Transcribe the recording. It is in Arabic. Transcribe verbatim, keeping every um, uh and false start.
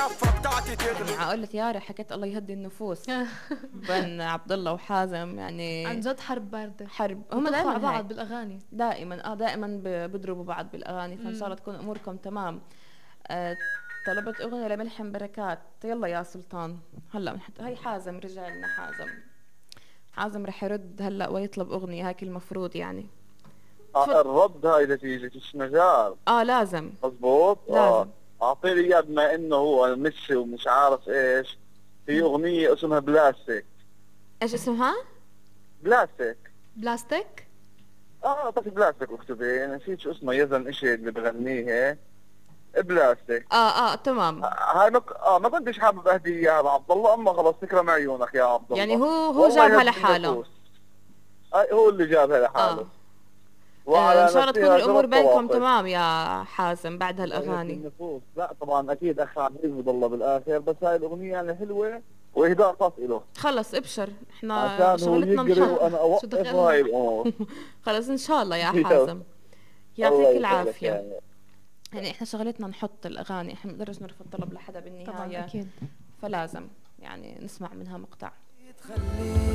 الكفة بتاعتي تغلي. يعني عقلة يارا حكيت الله يهدي النفوس بين عبد الله وحازم، يعني عن جد حرب باردة، حرب. هم دائما دائما بعض هيك بالاغاني دائما اه دائما ب- بيضربوا بعض بالاغاني، فان شاء الله مم. تكون اموركم تمام. آه طلبت اغنيه لملحم بركات، يلا يا سلطان. هلا بنحط هي حازم، رجع لنا حازم. حازم رح يرد هلا ويطلب اغنيه، هيك المفروض يعني. آه، تفضل. الرد هاي نتيجة النجار. اه لازم مظبوط. اه لازم. اعطيني اياه بما انه هو مشي ومش عارف ايش. في اغنية اسمها بلاستيك. ايش اسمها؟ بلاستيك. بلاستيك. اه اعطيك بلاستيك اكتبي، نسيت شو اسمه يزن اشي اللي بغنيه. بلاستيك. اه اه تمام. هاي ما ك- اه ما كنتش حابب اهدي اياها لعبد الله، اما خلص فكرة من عيونك يا عبد يعني الله. هو هو والله جابها يهدي لحاله. النفوس. هاي هو اللي جابها لحاله. اه. آه، ان وعلى شاء الله تكون نفسها الامور ثلاث بينكم طواقم. تمام يا حازم بعد الله يهدي هالاغاني. النفوس. لا طبعا اكيد اخ عزيز بضله بالاخر، بس هاي الاغنيه يعني حلوه واهداء خاص له. خلص ابشر، احنا عشان هو شغلتنا يقري نحط. وانا شو اوقف هاي دخلنا؟ الامور. خلص ان شاء الله يا يلا. حازم، الله يعطيك يسعدك العافية. يعني. يعني احنا شغلتنا نحط الاغاني، احنا ما بنقدرش نرفض طلب لحدا طبعا بالنهاية، اكيد. فلازم يعني نسمع منها مقطع. تخليني